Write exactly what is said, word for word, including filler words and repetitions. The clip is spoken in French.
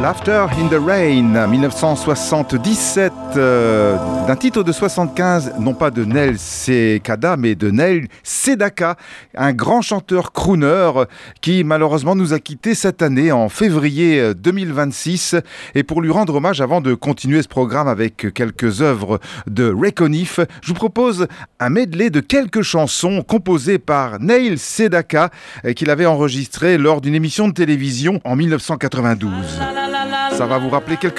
Laughter in the Rain, dix-neuf cent soixante-dix-sept, euh, d'un titre de soixante-quinze, non pas de Neil Sedaka, mais de Neil Sedaka, un grand chanteur crooner qui malheureusement nous a quittés cette année en février deux mille vingt-six. Et pour lui rendre hommage, avant de continuer ce programme avec quelques œuvres de Ray Conniff, je vous propose un medley de quelques chansons composées par Neil Sedaka qu'il avait enregistrées lors d'une émission de télévision en dix-neuf cent quatre-vingt-douze. Ça va vous rappeler quelques